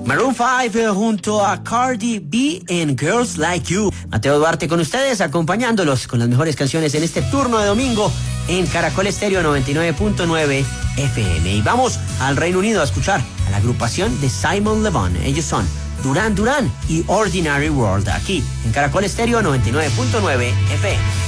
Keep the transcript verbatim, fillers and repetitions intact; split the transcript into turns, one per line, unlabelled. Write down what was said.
Maroon cinco eh, junto a Cardi B en Girls Like You. Mateo Duarte con ustedes, acompañándolos con las mejores canciones en este turno de domingo en Caracol Estéreo noventa y nueve punto nueve F M. Y vamos al Reino Unido a escuchar a la agrupación de Simon Le Bon. Ellos son Duran Duran y Ordinary World, aquí en Caracol Estéreo noventa y nueve punto nueve F M.